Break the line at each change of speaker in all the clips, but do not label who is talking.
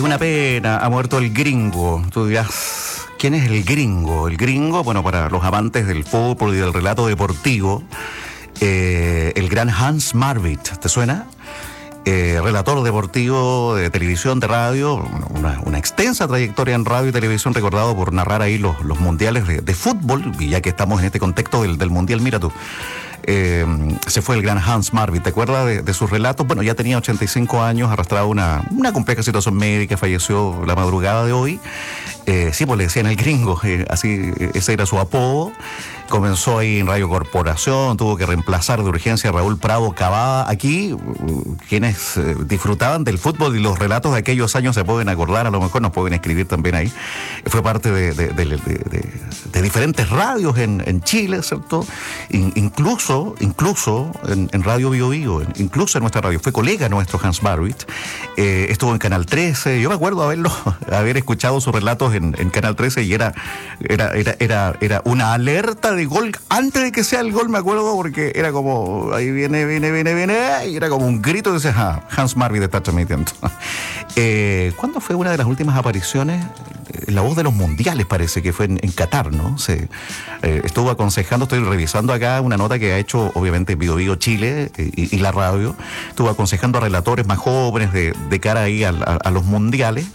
una pena, ha muerto el Gringo. Tú dirás, ¿quién es el Gringo? El Gringo, bueno, para los amantes del fútbol y del relato deportivo, el gran Hans Marwitz, ¿te suena? Relator deportivo de televisión, de radio, una extensa trayectoria en radio y televisión, recordado por narrar ahí los mundiales de fútbol, y ya que estamos en este contexto del mundial, mira tú, se fue el gran Hans Marwitz. ¿Te acuerdas de sus relatos? Bueno, ya tenía 85 años, arrastraba una compleja situación médica, falleció la madrugada de hoy. Sí, pues le decían el Gringo, así, ese era su apodo. Comenzó ahí en Radio Corporación, tuvo que reemplazar de urgencia a Raúl Prado Cavada. Aquí, quienes disfrutaban del fútbol y los relatos de aquellos años se pueden acordar, a lo mejor nos pueden escribir también ahí. Fue parte de diferentes radios en Chile, ¿cierto? Incluso en Radio Bio Bio, incluso en nuestra radio. Fue colega nuestro, Hans Marwitz. Estuvo en Canal 13. Yo me acuerdo haber escuchado sus relatos en Canal 13 y era una alerta de gol antes de que sea el gol, me acuerdo, porque era como, ahí viene, y era como un grito de ese, Hans Marwitz está transmitiendo. ¿Cuándo fue una de las últimas apariciones? La voz de los mundiales, parece que fue en Qatar, ¿no? Estuvo aconsejando, estoy revisando acá una nota que ha hecho, obviamente, Bio Bio Chile y la radio. Estuvo aconsejando a relatores más jóvenes de cara ahí a los mundiales.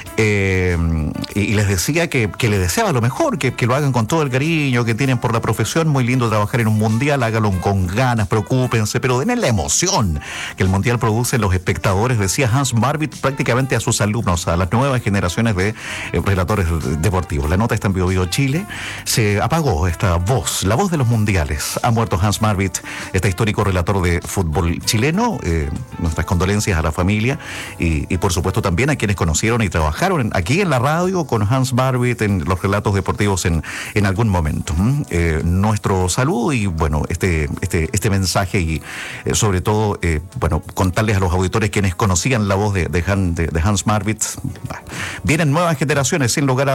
Y les decía que le deseaba lo mejor, que lo hagan con todo el cariño que tienen por la profesión. Muy lindo trabajar en un mundial, hágalo con ganas, preocúpense, pero denle la emoción que el mundial produce en los espectadores, decía Hans Marwitz prácticamente a sus alumnos, a las nuevas generaciones de relatores deportivos. La nota está en Bio Bio Chile. Se apagó esta voz, la voz de los mundiales. Ha muerto Hans Marwitz, este histórico relator de fútbol chileno. Nuestras condolencias a la familia y por supuesto también a quienes conocieron y trabajaron aquí en la radio con Hans Marwitz en los relatos deportivos en algún momento. Nuestro saludo y bueno, este mensaje y sobre todo, bueno, contarles a los auditores quienes conocían la voz de Hans Marwitz. Vienen nuevas generaciones sin lugar a